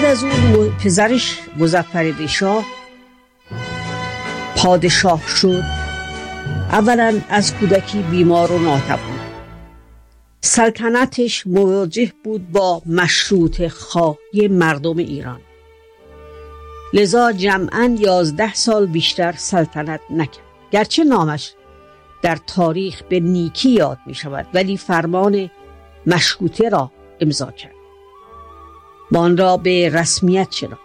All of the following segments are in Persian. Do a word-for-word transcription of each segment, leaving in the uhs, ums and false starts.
بعد از اون پسرش مظفرعلی شاه پادشاه شد. اولا از کودکی بیمار و ناتوان، سلطنتش مواجه بود با مشروطه خواهی مردم ایران، لذا جمعاً یازده سال بیشتر سلطنت نکرد. گرچه نامش در تاریخ به نیکی یاد می شود، ولی فرمان مشروطه را امضا کرد، با آن را به رسمیت شناخت،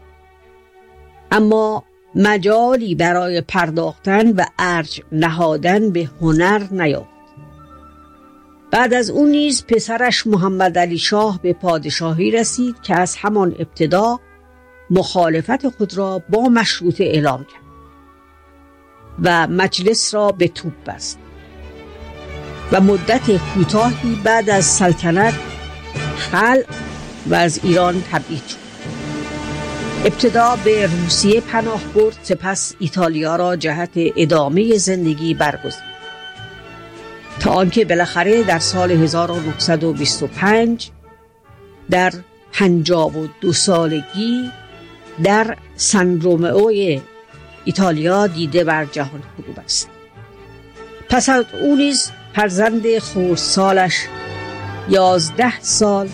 اما مجالی برای پرداختن و ارج نهادن به هنر نیافت. بعد از اون نیز پسرش محمدعلی شاه به پادشاهی رسید که از همان ابتدا مخالفت خود را با مشروطه اعلام کرد و مجلس را به توپ بست و مدت کوتاهی بعد از سلطنت خلع و از ایران تبعید شد. ابتدا به روسیه پناه برد، سپس ایتالیا را جهت ادامه زندگی برگزید، تا آنکه بالاخره در سال هزار و نهصد و بیست و پنج در پنجاه و دو سالگی در سن رومئو ایتالیا دیده بر جهان فرو بست. پس از او نیز فرزند خردسالش یازده سال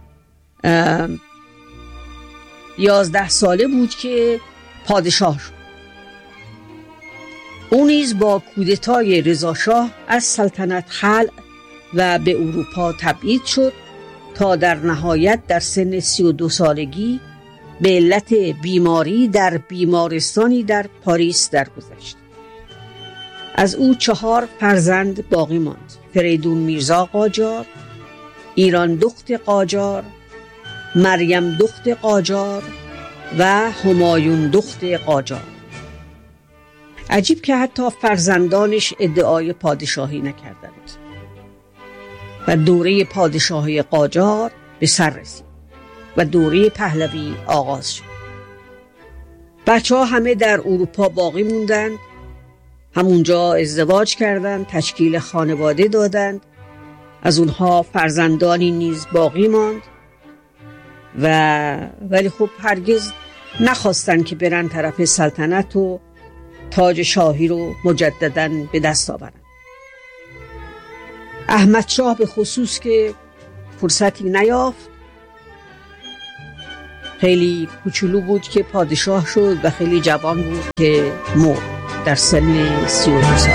یازده ساله بود که پادشاه شد. او نیز با کودتای رضاشاه از سلطنت خلع و به اروپا تبعید شد تا در نهایت در سن سی و دو سالگی به علت بیماری در بیمارستانی در پاریس درگذشت. از او چهار فرزند باقی ماند: فریدون میرزا قاجار، ایران دخت قاجار، مریم دخت قاجار و همایون دخت قاجار. عجیب که حتی فرزندانش ادعای پادشاهی نکردند و دوره پادشاهی قاجار به سر رسید و دوره پهلوی آغاز شد. بچه ها همه در اروپا باقی موندند، همونجا ازدواج کردند، تشکیل خانواده دادند. از اونها فرزندانی نیز باقی ماند و ولی خب هرگز نخواستند که برن طرف سلطنت و تاج شاهی رو مجدداً به دست آورند. احمد شاه به خصوص که فرصتی نیافت، خیلی کوچولو بود که پادشاه شد و خیلی جوان بود که مرد در سن سی و دو سال.